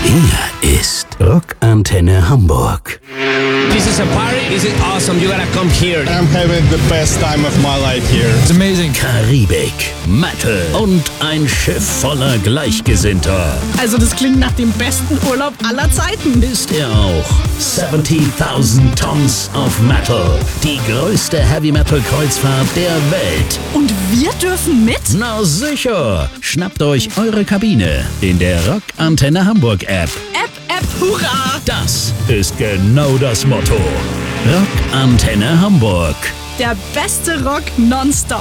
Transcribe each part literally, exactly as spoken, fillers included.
Hier ist Rockantenne Hamburg. This is a party, this is awesome, you gotta come here. I'm having the best time of my life here. It's amazing. Karibik, Metal und ein Schiff voller Gleichgesinnter. Also das klingt nach dem besten Urlaub aller Zeiten. Ist er auch. siebzigtausend Tons of Metal. Die größte Heavy-Metal-Kreuzfahrt der Welt. Und wir dürfen mit? Na sicher. Schnappt euch eure Kabine in der Rockantenne Hamburg App. App, App, hurra! Das ist genau das Motto. Rockantenne Hamburg. Der beste Rock nonstop.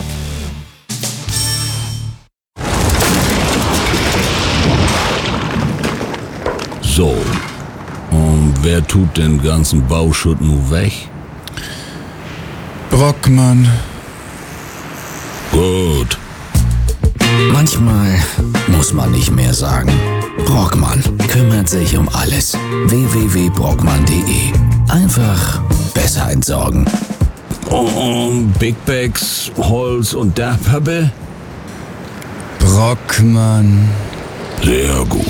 So, und wer tut den ganzen Bauschutt nun weg? Brockmann. Gut. Manchmal muss man nicht mehr sagen. Brockmann kümmert sich um alles. w w w punkt brockmann punkt de. Einfach besser entsorgen. Und Big Bags, Holz und Dachpappe? Brockmann. Sehr gut.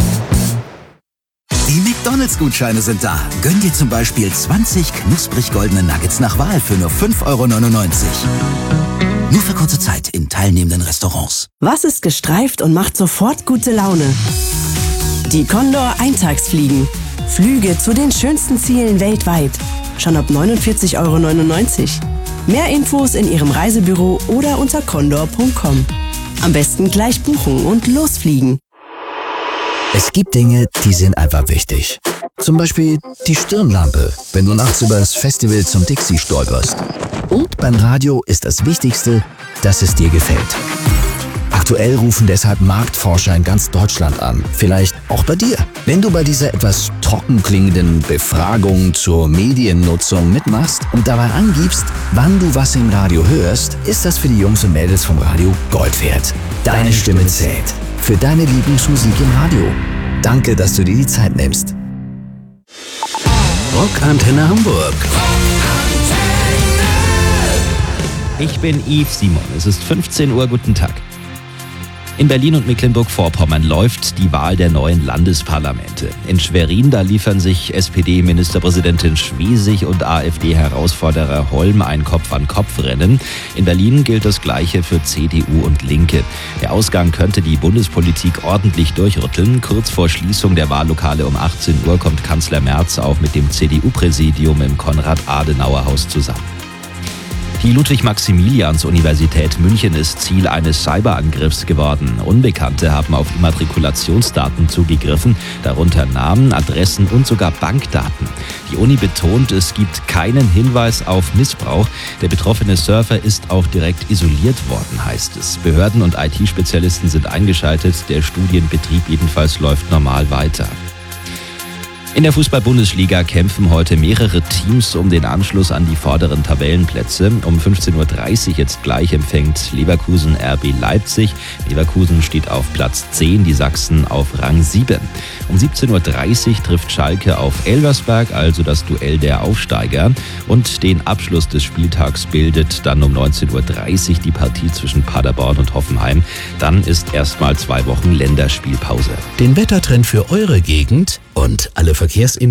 Die McDonalds-Gutscheine sind da. Gönn dir zum Beispiel zwanzig knusprig goldene Nuggets nach Wahl für nur fünf Euro neunundneunzig. Nur für kurze Zeit in teilnehmenden Restaurants. Was ist gestreift und macht sofort gute Laune? Die Condor Eintagsfliegen. Flüge zu den schönsten Zielen weltweit. Schon ab neunundvierzig Euro neunundneunzig. Mehr Infos in Ihrem Reisebüro oder unter condor punkt com. Am besten gleich buchen und losfliegen. Es gibt Dinge, die sind einfach wichtig. Zum Beispiel die Stirnlampe, wenn du nachts über das Festival zum Dixie stolperst. Und beim Radio ist das Wichtigste, dass es dir gefällt. Aktuell rufen deshalb Marktforscher in ganz Deutschland an. Vielleicht auch bei dir. Wenn du bei dieser etwas trocken klingenden Befragung zur Mediennutzung mitmachst und dabei angibst, wann du was im Radio hörst, ist das für die Jungs und Mädels vom Radio Gold wert. Deine Stimme zählt. Für deine Lieblingsmusik im Radio. Danke, dass du dir die Zeit nimmst. Rockantenne Hamburg. Ich bin Yves Simon. Es ist fünfzehn Uhr. Guten Tag. In Berlin und Mecklenburg-Vorpommern läuft die Wahl der neuen Landesparlamente. In Schwerin, da liefern sich S P D-Ministerpräsidentin Schwesig und AfD-Herausforderer Holm ein Kopf-an-Kopf-Rennen. In Berlin gilt das Gleiche für C D U und Linke. Der Ausgang könnte die Bundespolitik ordentlich durchrütteln. Kurz vor Schließung der Wahllokale um achtzehn Uhr kommt Kanzler Merz auch mit dem C D U-Präsidium im Konrad-Adenauer-Haus zusammen. Die Ludwig-Maximilians-Universität München ist Ziel eines Cyberangriffs geworden. Unbekannte haben auf Immatrikulationsdaten zugegriffen, darunter Namen, Adressen und sogar Bankdaten. Die Uni betont, es gibt keinen Hinweis auf Missbrauch. Der betroffene Surfer ist auch direkt isoliert worden, heißt es. Behörden und I T-Spezialisten sind eingeschaltet. Der Studienbetrieb jedenfalls läuft normal weiter. In der Fußball-Bundesliga kämpfen heute mehrere Teams um den Anschluss an die vorderen Tabellenplätze. Um fünfzehn Uhr dreißig jetzt gleich empfängt Leverkusen R B Leipzig. Leverkusen steht auf Platz zehn, die Sachsen auf Rang sieben. Um siebzehn Uhr dreißig trifft Schalke auf Elversberg, also das Duell der Aufsteiger. Und den Abschluss des Spieltags bildet dann um neunzehn Uhr dreißig die Partie zwischen Paderborn und Hoffenheim. Dann ist erstmal zwei Wochen Länderspielpause. Den Wettertrend für eure Gegend und alle Verkehrsinfos